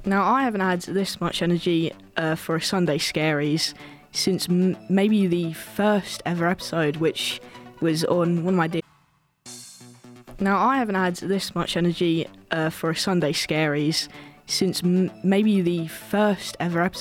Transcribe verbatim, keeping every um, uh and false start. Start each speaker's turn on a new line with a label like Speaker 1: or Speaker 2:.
Speaker 1: Now, I haven't had this much energy uh, for a Sunday Scaries since m- maybe the first ever episode, which was on one of my days. Now, I haven't had this much energy uh, for a Sunday Scaries since m- maybe the first ever episode.